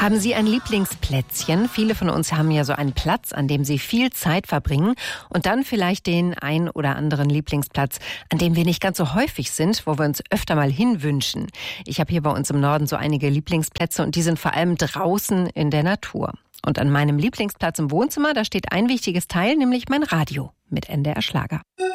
Haben Sie ein Lieblingsplätzchen? Viele von uns haben ja so einen Platz, an dem sie viel Zeit verbringen und dann vielleicht den ein oder anderen Lieblingsplatz, an dem wir nicht ganz so häufig sind, wo wir uns öfter mal hinwünschen. Ich habe hier bei uns im Norden so einige Lieblingsplätze und die sind vor allem draußen in der Natur. Und an meinem Lieblingsplatz im Wohnzimmer, da steht ein wichtiges Teil, nämlich mein Radio mit NDR Schlager.